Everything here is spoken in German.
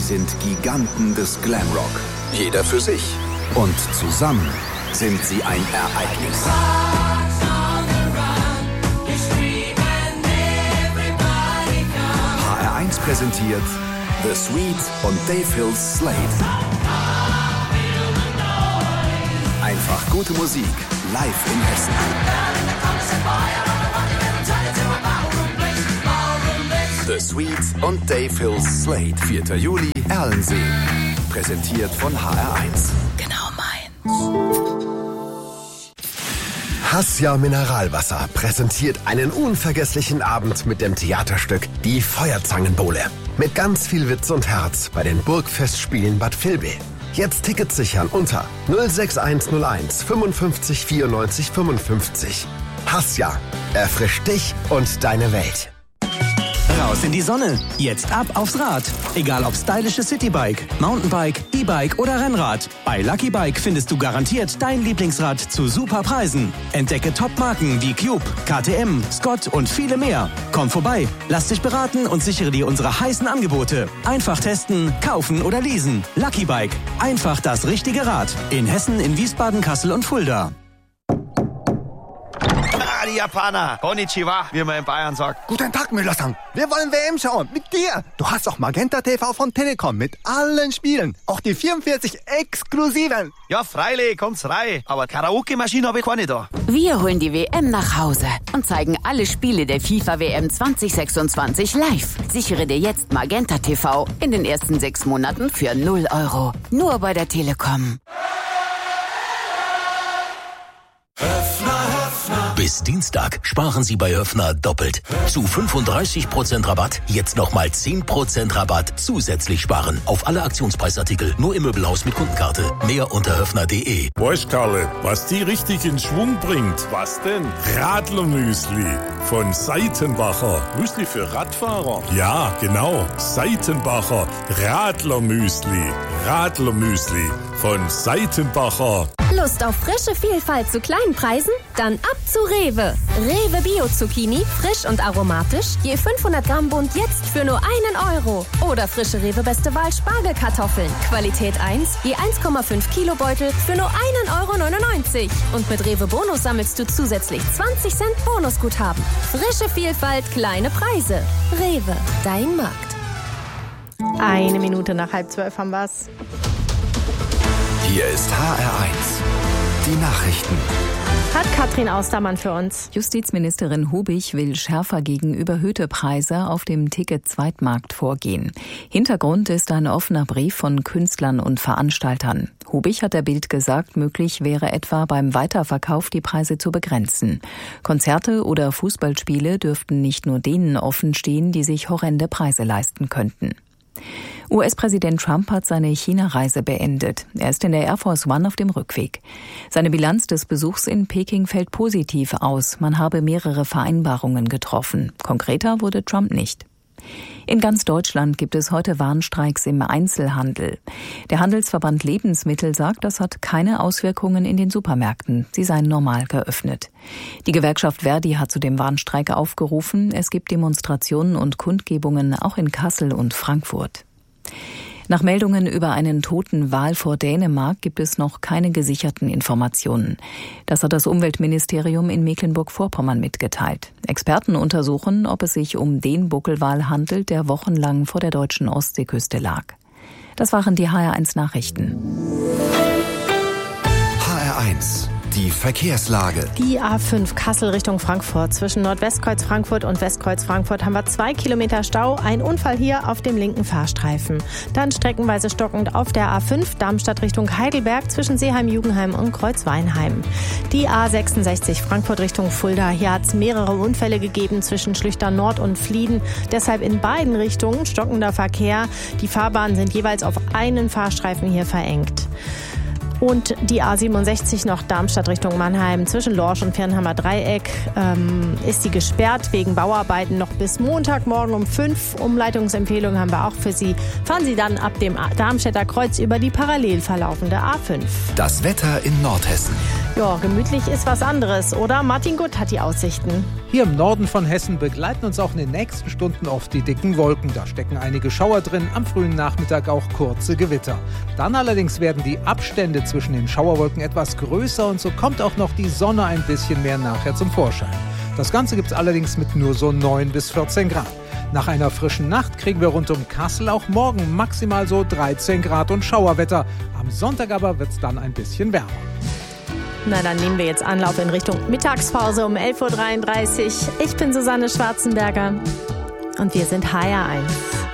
sind Giganten des Glamrock. Jeder für sich. Und zusammen sind sie ein Ereignis. HR1 präsentiert The Sweet und Dave Hills Slade. Einfach gute Musik, live in Hessen. The Sweet und Dave Hills Slade, 4. Juli, Erlensee. Präsentiert von HR1. Genau meins. Hassia Mineralwasser präsentiert einen unvergesslichen Abend mit dem Theaterstück Die Feuerzangenbowle. Mit ganz viel Witz und Herz bei den Burgfestspielen Bad Vilbel. Jetzt Tickets sichern unter 06101 55 94 55. Hassia, erfrischt dich und deine Welt. Raus in die Sonne. Jetzt ab aufs Rad. Egal ob stylisches Citybike, Mountainbike, E-Bike oder Rennrad. Bei Lucky Bike findest du garantiert dein Lieblingsrad zu super Preisen. Entdecke Top-Marken wie Cube, KTM, Scott und viele mehr. Komm vorbei, lass dich beraten und sichere dir unsere heißen Angebote. Einfach testen, kaufen oder leasen. Lucky Bike. Einfach das richtige Rad. In Hessen, in Wiesbaden, Kassel und Fulda. Die Japaner. Konnichiwa, wie man in Bayern sagt. Guten Tag, Müller-san. Wir wollen WM schauen. Mit dir. Du hast auch Magenta TV von Telekom mit allen Spielen. Auch die 44 exklusiven. Ja, freilich, kommt's rein. Aber Karaoke-Maschine habe ich keine da. Wir holen die WM nach Hause und zeigen alle Spiele der FIFA-WM 2026 live. Sichere dir jetzt Magenta TV in den ersten 6 Monaten für 0 €. Nur bei der Telekom. Bis Dienstag sparen Sie bei Höffner doppelt. Zu 35% Rabatt, jetzt nochmal 10% Rabatt zusätzlich sparen. Auf alle Aktionspreisartikel, nur im Möbelhaus mit Kundenkarte. Mehr unter höffner.de. Weißt Karle, was die richtig in Schwung bringt? Was denn? Radlermüsli von Seitenbacher. Müsli für Radfahrer? Ja, genau. Seitenbacher Radlermüsli. Radlermüsli von Seitenbacher. Lust auf frische Vielfalt zu kleinen Preisen? Dann ab zu Rewe. Rewe Bio-Zucchini, frisch und aromatisch, je 500 Gramm Bund jetzt für nur 1 €. Oder frische Rewe Beste Wahl Spargelkartoffeln, Qualität 1, je 1,5 Kilo Beutel für nur 1,99 €. Und mit Rewe Bonus sammelst du zusätzlich 20 Cent Bonusguthaben. Frische Vielfalt, kleine Preise. Rewe, dein Markt. 1 Minute nach 11:30 haben wir's. Hier ist HR1. Die Nachrichten. Hat Katrin Austermann für uns. Justizministerin Hubig will schärfer gegen überhöhte Preise auf dem Ticket-Zweitmarkt vorgehen. Hintergrund ist ein offener Brief von Künstlern und Veranstaltern. Hubig hat der Bild gesagt, möglich wäre etwa beim Weiterverkauf die Preise zu begrenzen. Konzerte oder Fußballspiele dürften nicht nur denen offen stehen, die sich horrende Preise leisten könnten. US-Präsident Trump hat seine China-Reise beendet. Er ist in der Air Force One auf dem Rückweg. Seine Bilanz des Besuchs in Peking fällt positiv aus. Man habe mehrere Vereinbarungen getroffen. Konkreter wurde Trump nicht. In ganz Deutschland gibt es heute Warnstreiks im Einzelhandel. Der Handelsverband Lebensmittel sagt, das hat keine Auswirkungen in den Supermärkten. Sie seien normal geöffnet. Die Gewerkschaft Verdi hat zu dem Warnstreik aufgerufen. Es gibt Demonstrationen und Kundgebungen auch in Kassel und Frankfurt. Nach Meldungen über einen toten Wal vor Dänemark gibt es noch keine gesicherten Informationen. Das hat das Umweltministerium in Mecklenburg-Vorpommern mitgeteilt. Experten untersuchen, ob es sich um den Buckelwal handelt, der wochenlang vor der deutschen Ostseeküste lag. Das waren die HR1 Nachrichten. HR1. Die Verkehrslage. Die A5 Kassel Richtung Frankfurt. Zwischen Nordwestkreuz Frankfurt und Westkreuz Frankfurt haben wir 2 Kilometer Stau. Ein Unfall hier auf dem linken Fahrstreifen. Dann streckenweise stockend auf der A5 Darmstadt Richtung Heidelberg zwischen Seeheim-Jugenheim und Kreuzweinheim. Die A66 Frankfurt Richtung Fulda. Hier hat es mehrere Unfälle gegeben zwischen Schlüchtern Nord und Flieden. Deshalb in beiden Richtungen stockender Verkehr. Die Fahrbahnen sind jeweils auf einen Fahrstreifen hier verengt. Und die A67 noch Darmstadt Richtung Mannheim zwischen Lorsch und Viernheimer Dreieck ist sie gesperrt wegen Bauarbeiten noch bis Montagmorgen um 5. Umleitungsempfehlungen haben wir auch für Sie. Fahren Sie dann ab dem Darmstädter Kreuz über die parallel verlaufende A5. Das Wetter in Nordhessen. Ja, gemütlich ist was anderes, oder? Martin Gutt hat die Aussichten. Hier im Norden von Hessen begleiten uns auch in den nächsten Stunden oft die dicken Wolken. Da stecken einige Schauer drin, am frühen Nachmittag auch kurze Gewitter. Dann allerdings werden die Abstände zwischen den Schauerwolken etwas größer und so kommt auch noch die Sonne ein bisschen mehr nachher zum Vorschein. Das Ganze gibt's allerdings mit nur so 9 bis 14 Grad. Nach einer frischen Nacht kriegen wir rund um Kassel auch morgen maximal so 13 Grad und Schauerwetter. Am Sonntag aber wird's dann ein bisschen wärmer. Na, dann nehmen wir jetzt Anlauf in Richtung Mittagspause um 11.33 Uhr. Ich bin Susanne Schwarzenberger und wir sind HR1.